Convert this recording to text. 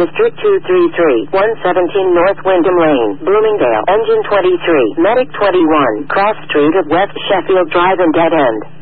District 233, 117 North Wyndham Lane, Bloomingdale, Engine 23, Medic 21, Cross Street at West Sheffield Drive and Dead End.